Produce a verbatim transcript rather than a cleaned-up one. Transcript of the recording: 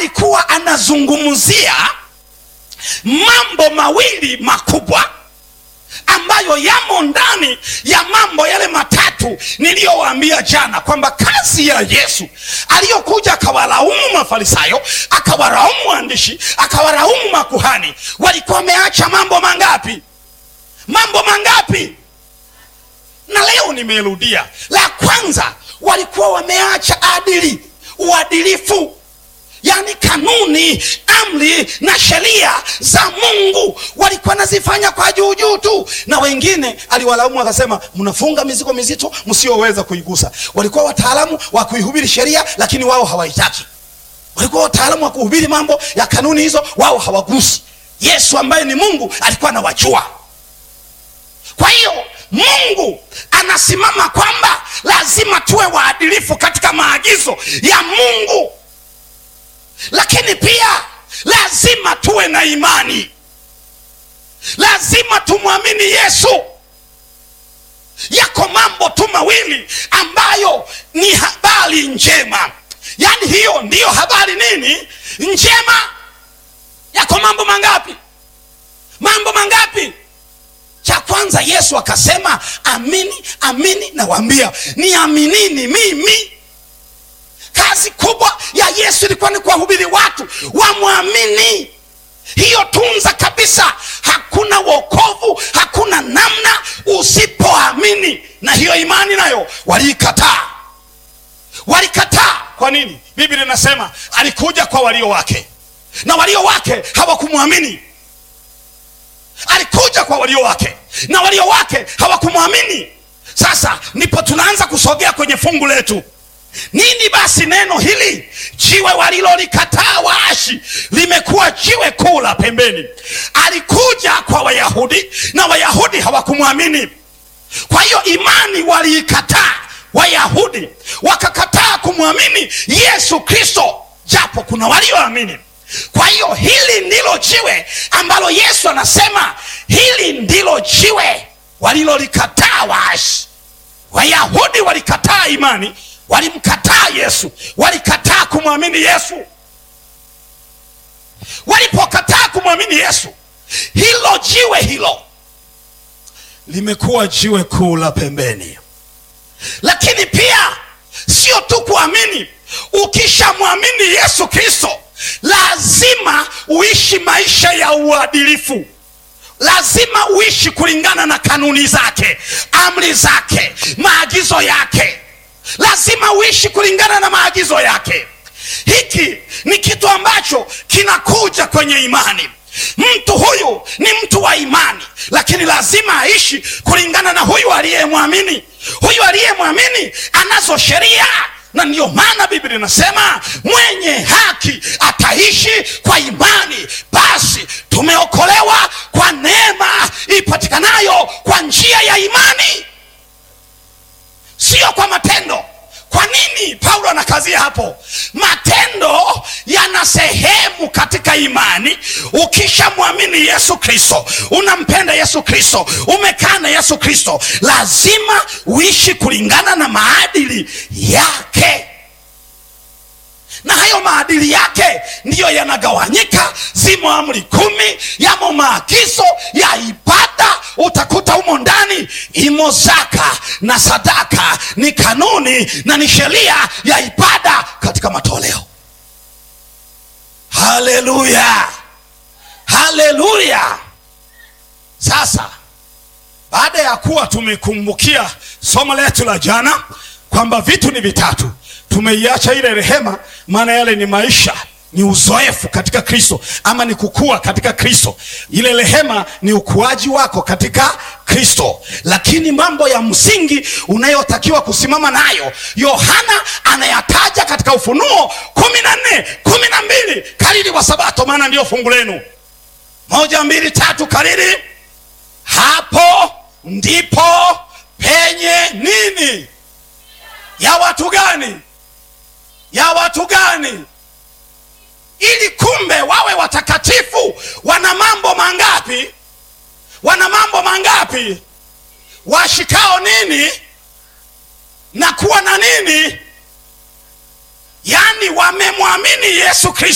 alikuwa anazungumzia mambo mawili makubwa ambayo yamo ndani ya mambo yale matatu niliyowaambia jana, kwamba kazi ya Yesu aliyokuja akawalaumu Mafarisayo, akawalaumu waandishi, akawalaumu makuhani, walikuwa wameacha mambo mangapi? Mambo mangapi? Na leo nimerudia. La kwanza, walikuwa wameacha adili, uadilifu, yani kanuni, amri na sheria za Mungu walikuwa nazifanya kwa juu juu tu. Na wengine aliwalaumu akasema, mnafunga mizigo mizito msioweza kuigusa. Walikuwa wataalamu wa kuihubiri sheria, lakini wao hawaitaki. Walikuwa wataalamu wa kuhubiri mambo ya kanuni hizo, wao hawagusi. Yesu ambaye ni Mungu alikuwa anawajua. Kwa hiyo Mungu anasimama kwamba lazima tuwe waadilifu katika maagizo ya Mungu, lakini pia lazima tuwe na imani. Lazima tumwamini Yesu. Yako mambo tu mawili ambayo ni habari njema, yaani hiyo ndiyo habari nini? Njema. Yako mambo mangapi? Mambo mangapi? Cha kwanza Yesu akasema, amini amini nawaambia, niaminini mimi. Kazi kubwa ya Yesu ilikuwa ni kuwahubiri watu wamwamini. Hiyo tunza kabisa. Hakuna wokovu, hakuna namna usipoamini. Na hiyo imani nayo walikataa. Walikataa. Kwa nini? Biblia inasema alikuja kwa walio wake, na walio wake hawakumwamini. Alikuja kwa walio wake, na walio wake hawakumwamini. Sasa ndipo tunaanza kusogea kwenye fungu letu. Nini basi neno hili? Jiwe walilolikataa waashi limekuwa jiwe kuu la pembeni. Alikuja kwa Wayahudi, na Wayahudi hawakumwamini. Kwa hiyo imani waliikataa Wayahudi, wakakataa kumwamini Yesu Kristo, japo kuna walioamini. Kwa hiyo hili ndilo jiwe ambalo Yesu anasema, hili ndilo jiwe walilolikataa waashi. Wayahudi walikataa imani, walimkataa Yesu, walikataa kumwamini Yesu. Walipokataa kumwamini Yesu, hilo jiwe hilo limekuwa jiwe kuu la pembeni. Lakini pia sio tu kuamini. Ukishamwamini Yesu Kristo, lazima uishi maisha ya uadilifu. Lazima uishi kulingana na kanuni zake, amri zake, maagizo yake. Lazima uishi kulingana na maagizo yake. Hiki ni kitu ambacho kinakuja kwenye imani. Mtu huyu ni mtu wa imani, lakini lazima aishi kulingana na huyu aliyemwamini. Huyu aliyemwamini anazo sheria, na ndiyo maana Biblia inasema mwenye haki ataishi kwa imani. Basi tumeokolewa kwa neema ipatikanayo kwa njia ya imani, sio kwa matendo. Kwa nini Paulo anakazia hapo? Matendo yana sehemu katika imani. Ukishamwamini Yesu Kristo, unampenda Yesu Kristo, umekaa na Yesu Kristo, lazima uishi kulingana na maadili yake. Na hayo maadili yake ndiyo yanagawanyika. Zimo amri kumi, yamo maagizo ya ibada. Utakuta humo ndani imo zaka na sadaka, ni kanuni na ni sheria ya ibada katika matoleo. Haleluya, haleluya. Sasa baada ya kuwa tumekumbukia somo letu la jana kwamba vitu ni vitatu, tumeiacha ile rehema, maana yale ni maisha, ni uzoefu katika Kristo, ama ni kukua katika Kristo. Ile rehema ni ukuaji wako katika Kristo. Lakini mambo ya msingi unayotakiwa kusimama nayo, Yohana anayataja katika Ufunuo kumi na nne kumi na mbili. Kariri wa Sabato, maana ndio fungu lenu. Moja, mbili, tatu, kariri. Hapo ndipo penye nini? Ya watu gani? Ya watu gani? Ili kumbe wawe watakatifu, wana mambo mangapi? Wana mambo mangapi? Washikao nini na kuwa na nini? Yani wamemwamini Yesu Kristo.